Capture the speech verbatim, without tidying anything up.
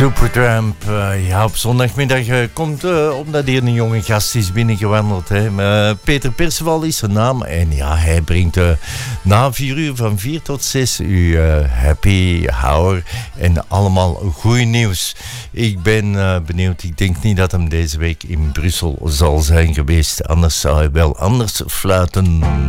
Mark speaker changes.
Speaker 1: Supertramp, uh, ja, op zondagmiddag uh, komt uh, omdat hier een jonge gast is binnengewandeld. Hè. Uh, Peter Perceval is zijn naam en ja, hij brengt uh, na vier uur van vier tot zes uur uh, happy hour en allemaal goed nieuws. Ik ben uh, benieuwd, ik denk niet dat hem deze week in Brussel zal zijn geweest, anders zou hij wel anders fluiten.